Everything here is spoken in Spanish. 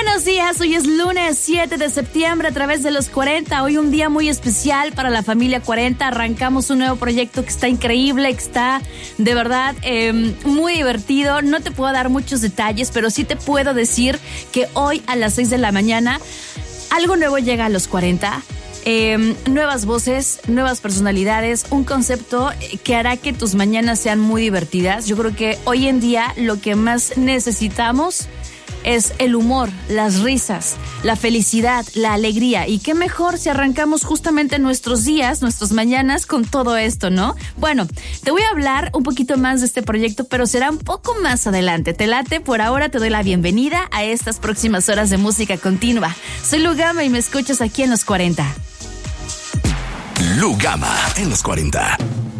Buenos días, hoy es lunes 7 de septiembre a través de los 40. Hoy un día muy especial para la familia 40. Arrancamos un nuevo proyecto que está increíble, que está de verdad muy divertido. No te puedo dar muchos detalles, pero sí te puedo decir que hoy a las 6 de la mañana algo nuevo llega a los 40. Nuevas voces, nuevas personalidades, un concepto que hará que tus mañanas sean muy divertidas. Yo creo que hoy en día lo que más necesitamos es el humor, las risas, la felicidad, la alegría. Y qué mejor si arrancamos justamente nuestros días, nuestras mañanas con todo esto, ¿no? Bueno, te voy a hablar un poquito más de este proyecto, pero será un poco más adelante. ¿Te late? Por ahora te doy la bienvenida a estas próximas horas de música continua. Soy Lu Gama y me escuchas aquí en Los 40. Lu Gama en Los 40.